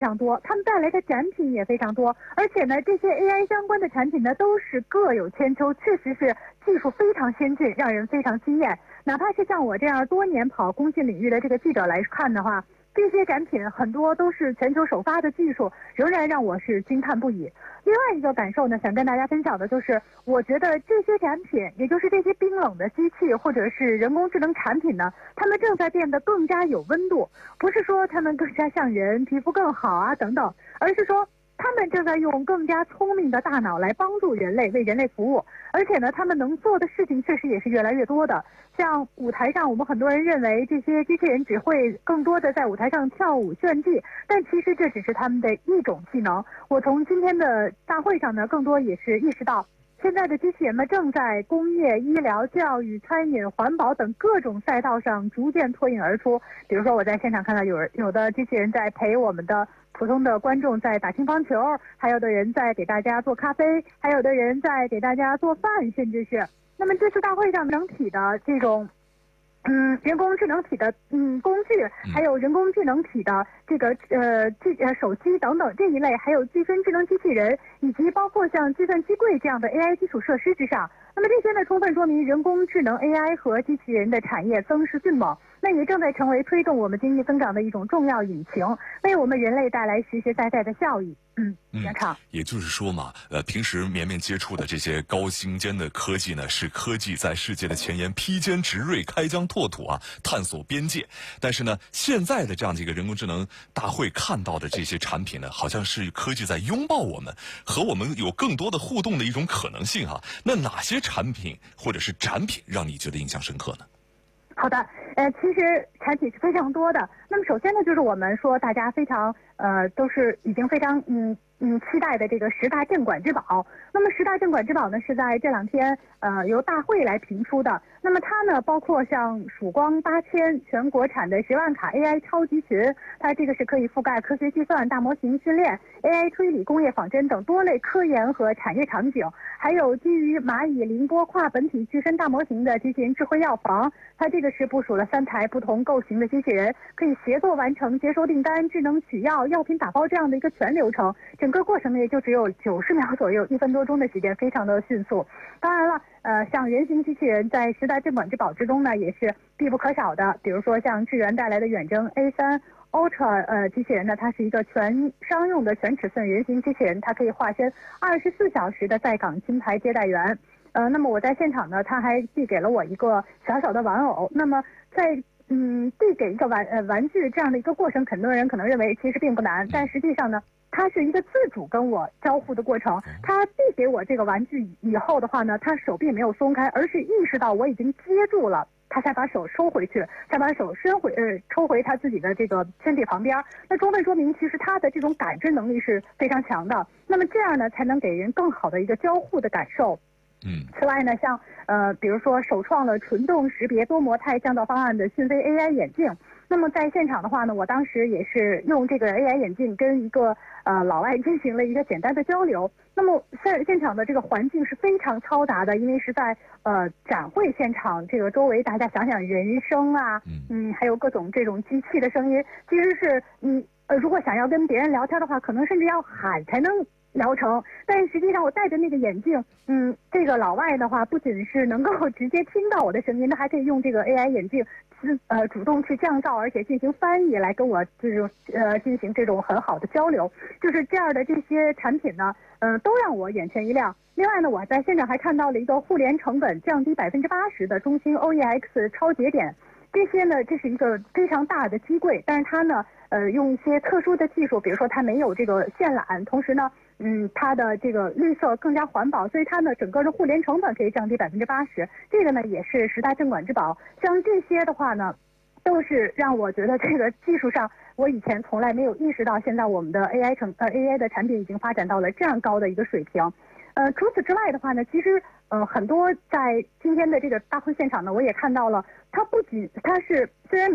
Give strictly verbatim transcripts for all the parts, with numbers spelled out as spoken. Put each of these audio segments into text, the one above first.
常多，他们带来的展品也非常多，而且呢，这些 A I 相关的产品呢，都是各有千秋，确实是技术非常先进，让人非常惊艳。哪怕是像我这样多年跑工信领域的这个记者来看的话，这些展品很多都是全球首发的技术，仍然让我是惊叹不已。另外一个感受呢，想跟大家分享的就是，我觉得这些展品，也就是这些冰冷的机器或者是人工智能产品呢，它们正在变得更加有温度，不是说它们更加像人，皮肤更好啊等等，而是说他们正在用更加聪明的大脑来帮助人类，为人类服务。而且呢，他们能做的事情确实也是越来越多的。像舞台上，我们很多人认为这些机器人只会更多的在舞台上跳舞炫技，但其实这只是他们的一种技能。我从今天的大会上呢，更多也是意识到，现在的机器人们正在工业、医疗、教育、餐饮、环保等各种赛道上逐渐脱颖而出。比如说，我在现场看到有人有的机器人在陪我们的普通的观众在打乒乓球，还有的人在给大家做咖啡，还有的人在给大家做饭，甚至是那么这次大会上整体的这种嗯，人工智能体的嗯工具，还有人工智能体的这个呃智呃手机等等这一类，还有具身智能机器人，以及包括像计算机柜这样的 A I 基础设施之上，那么这些呢，充分说明人工智能 A I 和机器人的产业增势迅猛，那也正在成为推动我们经济增长的一种重要引擎，为我们人类带来实实在在的效益。嗯，杨畅、嗯， 也就是说嘛，呃，平时绵绵接触的这些高精尖的科技呢，是科技在世界的前沿披坚执锐、开疆拓土啊，探索边界。但是呢，现在的这样的一个人工智能大会看到的这些产品呢，好像是科技在拥抱我们，和我们有更多的互动的一种可能性哈、啊。那哪些产品或者是展品让你觉得印象深刻呢？ 好的，呃，其实产品是非常多的。那么首先呢，就是我们说大家非常呃都是已经非常嗯嗯期待的这个十大镇馆之宝。那么十大镇馆之宝呢，是在这两天呃由大会来评出的。那么它呢，包括像曙光八千全国产的十万卡 A I 超级群，它这个是可以覆盖科学计算、大模型训练、A I 推理、工业仿真等多类科研和产业场景。还有基于蚂蚁凌波跨本体具身大模型的机器人智慧药房，它这个是部署了三台不同构型的机器人，可以协作完成接收订单、智能取药、药品打包这样的一个全流程。整个过程呢也就只有九十秒左右，一分多钟的时间，非常的迅速。当然了，呃，像人形机器人在十大镇馆之宝之中呢，也是必不可少的。比如说像智源带来的远征 A 三 Ultra 呃机器人呢，它是一个全商用的全尺寸人形机器人，它可以化身二十四小时的在岗金牌接待员。呃，那么我在现场呢，他还递给了我一个小小的玩偶。那么在嗯递给一个玩呃玩具这样的一个过程，很多人可能认为其实并不难，但实际上呢，它是一个自主跟我交互的过程。他递给我这个玩具以后的话呢，他手并没有松开，而是意识到我已经接住了，他才把手收回去，才把手伸回呃抽回他自己的这个身体旁边。那充分说明其实他的这种感知能力是非常强的。那么这样呢，才能给人更好的一个交互的感受。 嗯， 此外呢，像呃，比如说首创了纯动识别多模态降噪方案的讯飞 A I 眼镜。那么在现场的话呢，我当时也是用这个 A I 眼镜跟一个呃老外进行了一个简单的交流。那么在现场的这个环境是非常嘈杂的，因为是在呃展会现场，这个周围大家想想人声啊，嗯，还有各种这种机器的声音，其实是你呃如果想要跟别人聊天的话，可能甚至要喊才能疗程。但是实际上我戴着那个眼镜，嗯，这个老外的话不仅是能够直接听到我的声音，他还可以用这个 A I 眼镜呃主动去降噪，而且进行翻译来跟我这种呃进行这种很好的交流。就是这样的这些产品呢，嗯、呃，都让我眼前一亮。另外呢，我在现场还看到了一个互联成本降低百分之八十的中兴 O E X 超节点。这些呢，这是一个非常大的机柜，但是它呢，呃，用一些特殊的技术，比如说它没有这个线缆，同时呢，嗯，它的这个绿色更加环保，所以它呢，整个的互联成本可以降低百分之八十。这个呢，也是十大镇馆之宝。像这些的话呢，都是让我觉得这个技术上，我以前从来没有意识到，现在我们的 A I 成呃 A I 的产品已经发展到了这样高的一个水平。呃，除此之外的话呢，其实呃很多在今天的这个大会现场呢，我也看到了，它不仅它是虽然没有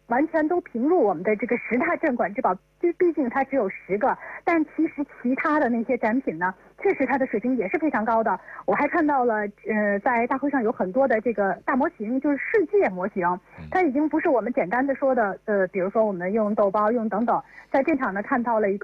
完全都评入我们的这个十大镇馆之宝，就毕竟它只有十个，但其实其他的那些展品呢，确实它的水平也是非常高的。我还看到了，呃，在大会上有很多的这个大模型，就是世界模型，它已经不是我们简单的说的，呃，比如说我们用豆包用等等，在现场呢看到了一个。